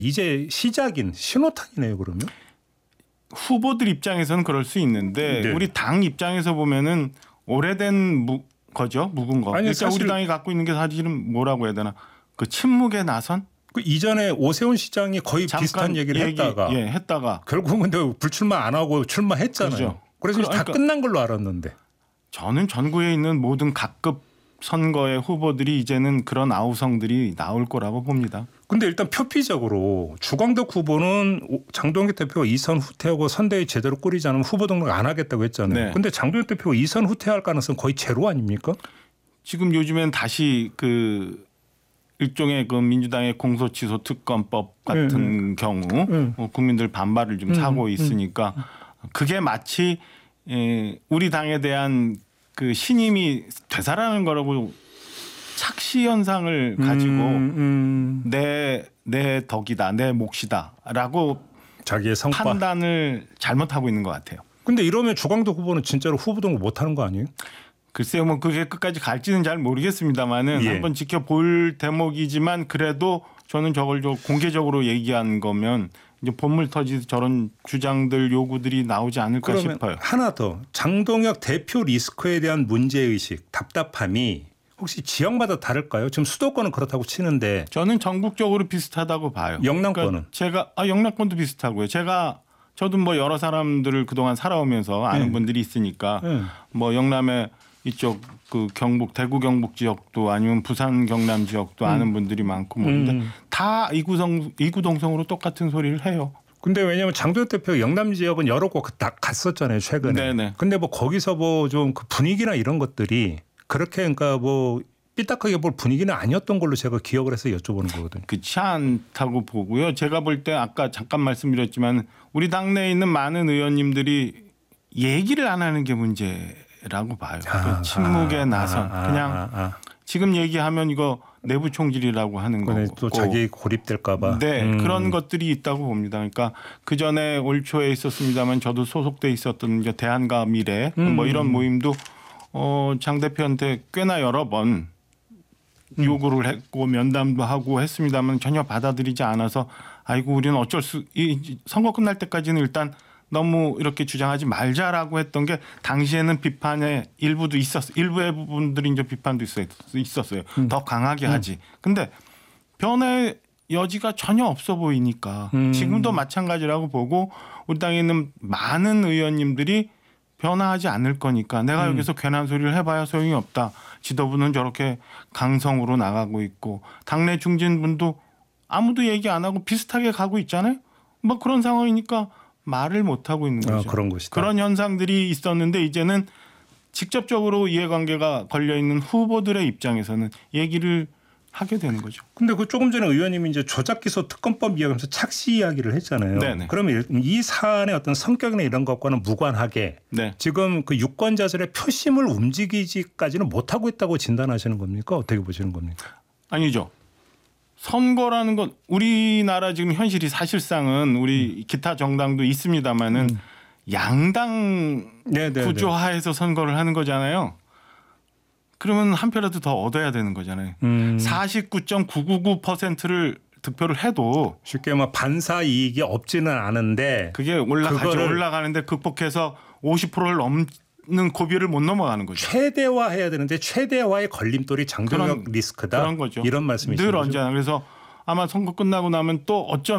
이제 시작인 신호탄이네요, 그러면? 후보들 입장에서는 그럴 수 있는데 네. 우리 당 입장에서 보면은 오래된 거죠. 묵은 거. 아니, 그러니까 사실 우리 당이 갖고 있는 게 사실은 뭐라고 해야 되나. 그 침묵의 나선? 그 이전에 오세훈 시장이 거의 비슷한 얘기를 했다가 했다가 결국은 근데 불출마 안 하고 출마했잖아요. 그렇죠. 그래서 그러니까 다 끝난 걸로 알았는데. 저는 전국에 있는 모든 각급 선거의 후보들이 이제는 그런 아우성들이 나올 거라고 봅니다. 근데 일단 표피적으로 주광덕 후보는 장동혁 대표가 이선 후퇴하고 선대위 제대로 꾸리지 않으면 후보 등록 안 하겠다고 했잖아요. 네. 근데 장동혁 대표가 이선 후퇴할 가능성 거의 제로 아닙니까? 지금 요즘엔 다시 그 일종의 그 민주당의 공소취소 특검법 같은 경우 국민들 반발을 좀 사고 있으니까 그게 마치 우리 당에 대한 그 신임이 되살아나는 거라고 착시 현상을 가지고 내 덕이다, 내 몫이다라고 자기의 성과 판단을 잘못하고 있는 것 같아요. 근데 이러면 주광덕 후보는 진짜로 후보 등록 못 하는 거 아니에요? 글쎄요, 뭐 그게 끝까지 갈지는 잘 모르겠습니다만은 한번 지켜볼 대목이지만 그래도 저는 저걸 좀 공개적으로 얘기한 거면 이제 본물 터지듯 저런 주장들 요구들이 나오지 않을까 그러면 싶어요. 하나 더 장동혁 대표 리스크에 대한 문제의식, 답답함이 혹시 지역마다 다를까요? 지금 수도권은 그렇다고 치는데 저는 전국적으로 비슷하다고 봐요. 영남권은? 그러니까 영남권도 비슷하고요. 저도 뭐 여러 사람들을 그동안 살아오면서 아는 분들이 있으니까 뭐 영남에 이쪽 그 경북 대구 경북 지역도 아니면 부산 경남 지역도 아는 분들이 많고 뭐인데 다 이구동성으로 똑같은 소리를 해요. 근데 왜냐하면 장동혁 대표 영남 지역은 여러 곳 다 갔었잖아요 최근에. 네네. 근데 뭐 거기서 뭐 좀 그 분위기나 이런 것들이 그렇게 그러니까 뭐 삐딱하게 볼 분위기는 아니었던 걸로 제가 기억을 해서 여쭤보는 거거든요. 그렇지 않다고 보고요. 제가 볼 때 아까 잠깐 말씀드렸지만 우리 당내에 있는 많은 의원님들이 얘기를 안 하는 게 문제라고 봐요. 그 침묵의 나선. 그냥 지금 얘기하면 이거 내부 총질이라고 하는 거고. 또 자기 고립될까 봐. 네. 그런 것들이 있다고 봅니다. 그러니까 그전에 올 초에 있었습니다만 저도 소속돼 있었던 대한과 미래 뭐 이런 모임도 장 대표한테 꽤나 여러 번 요구를 했고 면담도 하고 했습니다만 전혀 받아들이지 않아서 아이고 우리는 선거 끝날 때까지는 일단 너무 이렇게 주장하지 말자라고 했던 게 당시에는 비판의 일부도 있었어요. 일부의 부분들이 이제 비판도 있었어요. 더 강하게 하지. 근데 변화의 여지가 전혀 없어 보이니까 지금도 마찬가지라고 보고 우리 당에 있는 많은 의원님들이 변화하지 않을 거니까 내가 여기서 괜한 소리를 해봐야 소용이 없다. 지도부는 저렇게 강성으로 나가고 있고 당내 중진분도 아무도 얘기 안 하고 비슷하게 가고 있잖아요. 뭐 그런 상황이니까 말을 못 하고 있는 거죠. 그런 것이다. 그런 현상들이 있었는데 이제는 직접적으로 이해관계가 걸려 있는 후보들의 입장에서는 얘기를 하게 되는 거죠. 근데 그 조금 전에 의원님이 이제 조작기소 특검법 이야기하면서 착시 이야기를 했잖아요. 네네. 그러면 이 사안의 어떤 성격이나 이런 것과는 무관하게 지금 그 유권자들의 표심을 움직이지까지는 못하고 있다고 진단하시는 겁니까? 어떻게 보시는 겁니까? 아니죠. 선거라는 건 우리나라 지금 현실이 사실상은 우리 기타 정당도 있습니다마는 양당 구조하에서 선거를 하는 거잖아요. 그러면 한 표라도 더 얻어야 되는 거잖아요. 49.999%를 득표를 해도 쉽게 뭐 반사 이익이 없지는 않은데 그게 올라가는데 극복해서 50%를 넘는 고비를 못 넘어가는 거죠. 최대화해야 되는데 최대화의 걸림돌이 장동혁 리스크다. 그런 거죠. 이런 말씀이시죠. 늘 언제나. 그래서 아마 선거 끝나고 나면 또 어쩜